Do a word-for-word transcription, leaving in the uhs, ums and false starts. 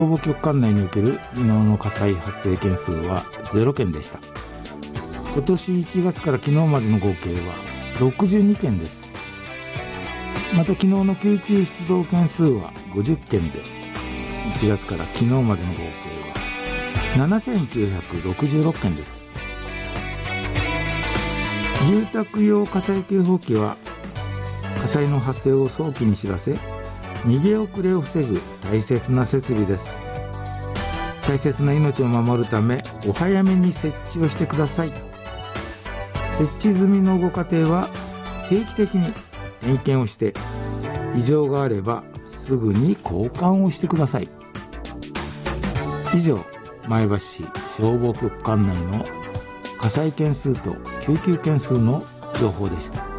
消防局管内における昨日の火災発生件数はゼロけんでした。今年いちがつから昨日までの合計はろくじゅうにけんです。また昨日の救急出動件数はごじゅっけんで、いちがつから昨日までの合計はななせんきゅうひゃくろくじゅうろっけんです。住宅用火災警報器は火災の発生を早期に知らせ、逃げ遅れを防ぐ大切な設備です。大切な命を守るためお早めに設置をしてください。設置済みのご家庭は定期的に点検をして、異常があればすぐに交換をしてください。以上、前橋市消防局管内の火災件数と救急件数の情報でした。